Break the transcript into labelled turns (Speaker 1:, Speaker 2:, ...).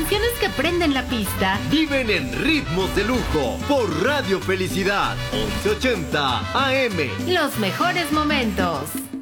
Speaker 1: canciones que prenden la pista
Speaker 2: viven en ritmos de lujo por Radio Felicidad 1180 AM.
Speaker 1: Los mejores momentos.